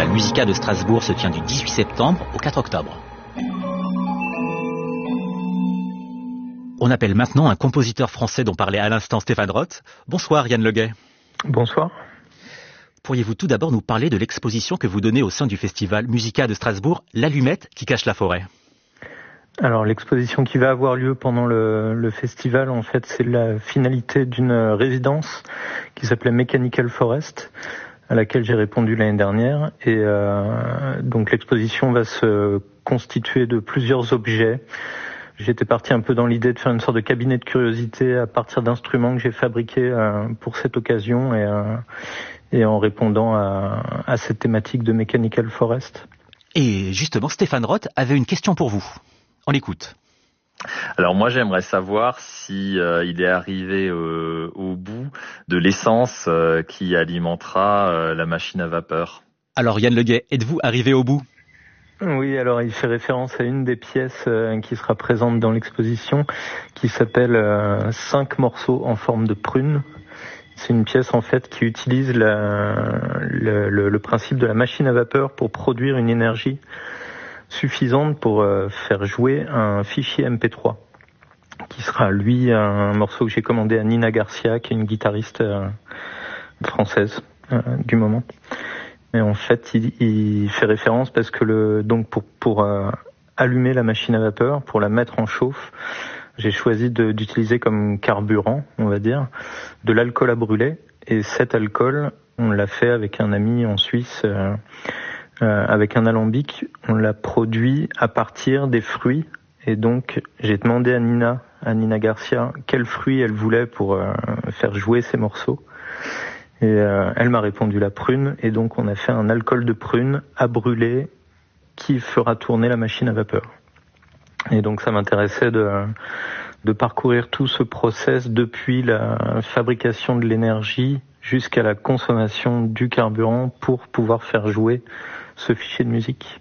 festival Musica de Strasbourg se tient du 18 septembre au 4 octobre. On appelle maintenant un compositeur français dont parlait à l'instant Stéphane Roth. Bonsoir Yann Leguet. Bonsoir. Pourriez-vous tout d'abord nous parler de l'exposition que vous donnez au sein du festival Musica de Strasbourg, l'allumette qui cache la forêt? Alors l'exposition qui va avoir lieu pendant le festival, en fait, c'est la finalité d'une résidence qui s'appelait Mechanical Forest, à laquelle j'ai répondu l'année dernière. Et donc l'exposition va se constituer de plusieurs objets. J'étais parti un peu dans l'idée de faire une sorte de cabinet de curiosité à partir d'instruments que j'ai fabriqués pour cette occasion et en répondant à cette thématique de Mechanical Forest. Et justement, Stéphane Roth avait une question pour vous. On l'écoute. Alors moi j'aimerais savoir si il est arrivé au bout de l'essence qui alimentera la machine à vapeur. Alors Yann Leguet, êtes-vous arrivé au bout? Oui, alors il fait référence à une des pièces qui sera présente dans l'exposition, qui s'appelle 5 morceaux en forme de prune. C'est une pièce en fait qui utilise le principe de la machine à vapeur pour produire une énergie suffisante pour faire jouer un fichier MP3, qui sera lui un morceau que j'ai commandé à Nina Garcia, qui est une guitariste française du moment. Et en fait, il fait référence parce que donc pour allumer la machine à vapeur, pour la mettre en chauffe, j'ai choisi d'utiliser comme carburant, on va dire, de l'alcool à brûler. Et cet alcool, on l'a fait avec un ami en Suisse, avec un alambic. On l'a produit à partir des fruits. Et donc, j'ai demandé à Nina Garcia, quels fruits elle voulait pour faire jouer ces morceaux. Et elle m'a répondu la prune. Et donc, on a fait un alcool de prune à brûler qui fera tourner la machine à vapeur. Et donc, ça m'intéressait de parcourir tout ce process depuis la fabrication de l'énergie jusqu'à la consommation du carburant pour pouvoir faire jouer ce fichier de musique.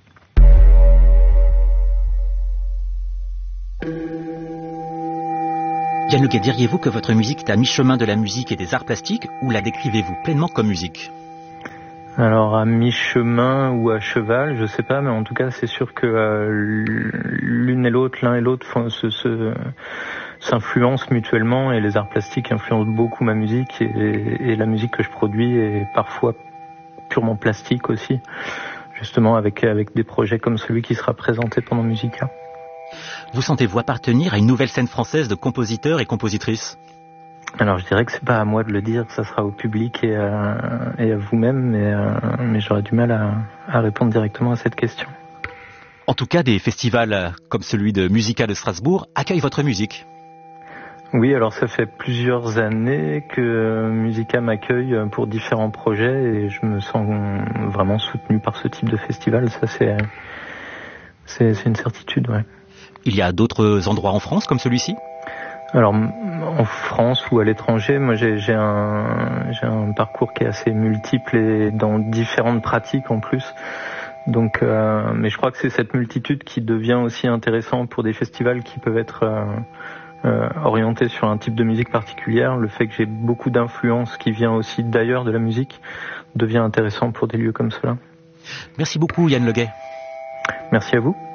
Yann Leguet, diriez-vous que votre musique est à mi-chemin de la musique et des arts plastiques, ou la décrivez-vous pleinement comme musique? Alors à mi-chemin ou à cheval, je sais pas, mais en tout cas c'est sûr que l'un et l'autre s'influencent mutuellement, et les arts plastiques influencent beaucoup ma musique, et la musique que je produis est parfois purement plastique aussi, justement avec des projets comme celui qui sera présenté pendant Musica. Vous sentez-vous appartenir à une nouvelle scène française de compositeurs et compositrices? Alors je dirais que c'est pas à moi de le dire, que ça sera au public et à vous-même, mais j'aurais du mal à répondre directement à cette question. En tout cas, des festivals comme celui de Musica de Strasbourg accueillent votre musique. Oui, alors ça fait plusieurs années que Musica m'accueille pour différents projets, et je me sens vraiment soutenu par ce type de festival. Ça c'est une certitude, ouais. Il y a d'autres endroits en France comme celui-ci? Alors en France ou à l'étranger, moi j'ai un parcours qui est assez multiple et dans différentes pratiques en plus. Donc, mais je crois que c'est cette multitude qui devient aussi intéressant pour des festivals qui peuvent être orientés sur un type de musique particulière. Le fait que j'ai beaucoup d'influence qui vient aussi d'ailleurs de la musique devient intéressant pour des lieux comme cela. Merci beaucoup Yann Leguet. Merci à vous.